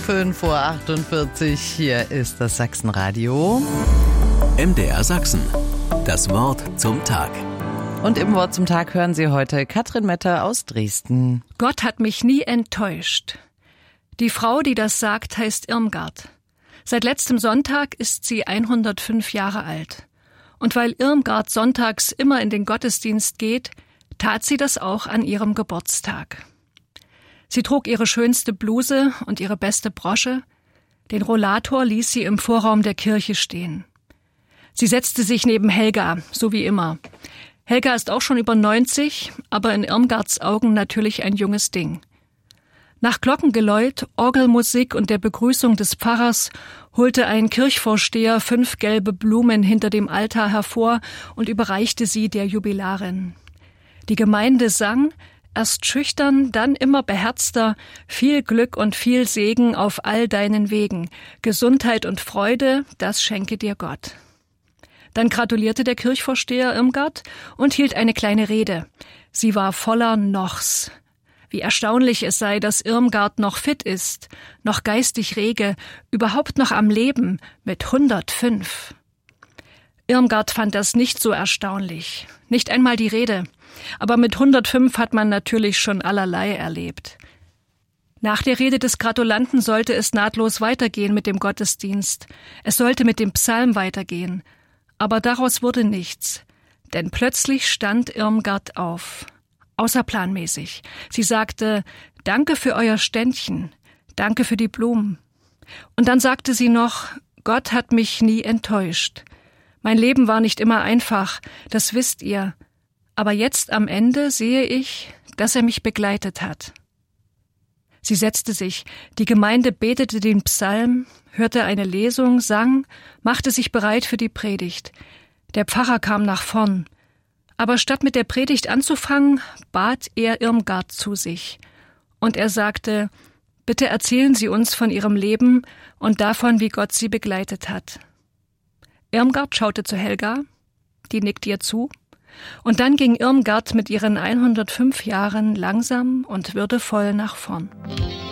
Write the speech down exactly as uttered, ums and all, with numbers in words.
fünf Uhr achtundvierzig, hier ist das Sachsenradio. M D R Sachsen, das Wort zum Tag. Und im Wort zum Tag hören Sie heute Katrin Metter aus Dresden. Gott hat mich nie enttäuscht. Die Frau, die das sagt, heißt Irmgard. Seit letztem Sonntag ist sie hundertfünf Jahre alt. Und weil Irmgard sonntags immer in den Gottesdienst geht, tat sie das auch an ihrem Geburtstag. Sie trug ihre schönste Bluse und ihre beste Brosche. Den Rollator ließ sie im Vorraum der Kirche stehen. Sie setzte sich neben Helga, so wie immer. Helga ist auch schon über neunzig, aber in Irmgards Augen natürlich ein junges Ding. Nach Glockengeläut, Orgelmusik und der Begrüßung des Pfarrers holte ein Kirchvorsteher fünf gelbe Blumen hinter dem Altar hervor und überreichte sie der Jubilarin. Die Gemeinde sang, erst schüchtern, dann immer beherzter, viel Glück und viel Segen auf all deinen Wegen, Gesundheit und Freude, das schenke dir Gott. Dann gratulierte der Kirchvorsteher Irmgard und hielt eine kleine Rede. Sie war voller Nochs. Wie erstaunlich es sei, dass Irmgard noch fit ist, noch geistig rege, überhaupt noch am Leben, mit hundertfünf. Irmgard fand das nicht so erstaunlich, nicht einmal die Rede. Aber mit hundertfünf hat man natürlich schon allerlei erlebt. Nach der Rede des Gratulanten sollte es nahtlos weitergehen mit dem Gottesdienst. Es sollte mit dem Psalm weitergehen. Aber daraus wurde nichts. Denn plötzlich stand Irmgard auf. Außerplanmäßig. Sie sagte, danke für euer Ständchen. Danke für die Blumen. Und dann sagte sie noch, Gott hat mich nie enttäuscht. Mein Leben war nicht immer einfach, das wisst ihr. Aber jetzt am Ende sehe ich, dass er mich begleitet hat. Sie setzte sich, die Gemeinde betete den Psalm, hörte eine Lesung, sang, machte sich bereit für die Predigt. Der Pfarrer kam nach vorn. Aber statt mit der Predigt anzufangen, bat er Irmgard zu sich. Und er sagte, bitte erzählen Sie uns von Ihrem Leben und davon, wie Gott Sie begleitet hat. Irmgard schaute zu Helga, die nickte ihr zu. Und dann ging Irmgard mit ihren hundertfünf Jahren langsam und würdevoll nach vorn.